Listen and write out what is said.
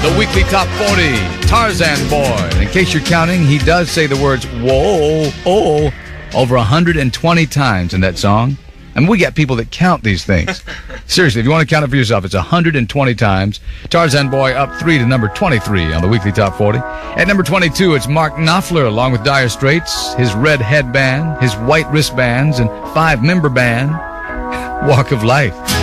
The weekly top 40, Tarzan Boy. And in case you're counting, he does say the words whoa, oh, over 120 times in that song. And we got people that count these things. Seriously, if you want to count it for yourself, it's 120 times. Tarzan Boy up 3 to number 23 on the weekly top 40. At number 22, it's Mark Knopfler along with Dire Straits, his red headband, his white wristbands, and 5-member band, Walk of Life.